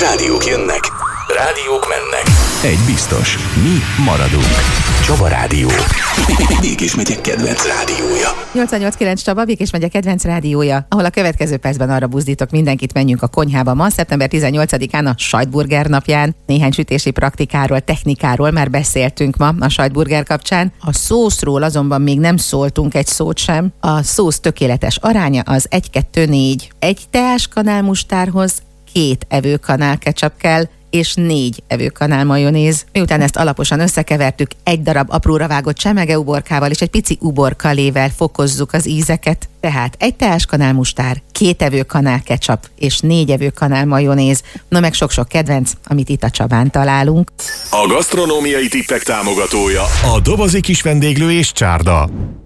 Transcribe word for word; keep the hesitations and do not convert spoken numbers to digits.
Rádiók jönnek, rádiók mennek. Egy biztos, mi maradunk. Csaba Rádió. Békés megyek kedvenc rádiója. nyolcvannyolc kilenc Csaba, Békés megye kedvenc rádiója, ahol a következő percben arra buzdítok mindenkit, menjünk a konyhába ma, szeptember tizennyolcadikán a sajtburger napján. Néhány sütési praktikáról, technikáról már beszéltünk ma a sajtburger kapcsán. A szószról azonban még nem szóltunk egy szót sem. A szósz tökéletes aránya az egy kettő négy. Egy teáskanál mustárhoz két evőkanál ketchup kell, és négy evőkanál majonéz. Miután ezt alaposan összekevertük, egy darab apróra vágott csemege uborkával és egy pici uborkalével fokozzuk az ízeket. Tehát egy teáskanál mustár, két evőkanál ketchup és négy evőkanál majonéz, no meg sok-sok kedvenc, amit itt a Csabán találunk. A gasztronómiai tippek támogatója A Dobozi Kis Vendéglő és Csárda.